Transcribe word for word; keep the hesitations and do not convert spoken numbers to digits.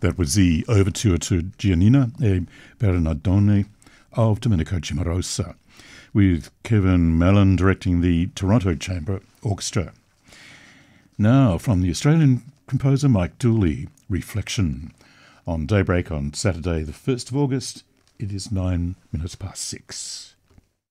That was the overture to Giannina e Bernardone of Domenico Cimarosa, with Kevin Mellon directing the Toronto Chamber Orchestra. Now, from the Australian composer Mike Dooley, Reflection. On Daybreak on Saturday the first of August, it is nine minutes past six.